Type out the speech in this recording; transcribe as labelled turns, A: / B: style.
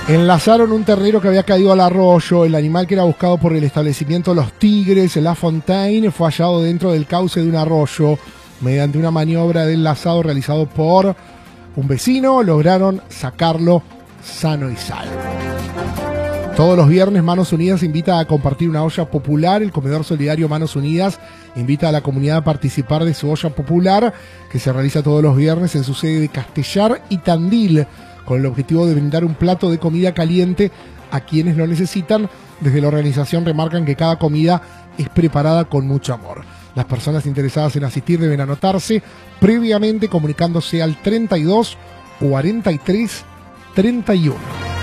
A: Enlazaron un ternero que había caído al arroyo. El animal, que era buscado por el establecimiento Los Tigres en La Fontaine, fue hallado dentro del cauce de un arroyo. Mediante una maniobra de enlazado realizado por un vecino, lograron sacarlo sano y salvo. Todos los viernes Manos Unidas invita a compartir una olla popular. El comedor solidario Manos Unidas invita a la comunidad a participar de su olla popular, que se realiza todos los viernes en su sede de Castellar y Tandil, con el objetivo de brindar un plato de comida caliente a quienes lo necesitan. Desde la organización remarcan que cada comida es preparada con mucho amor. Las personas interesadas en asistir deben anotarse previamente comunicándose al 32 43 31.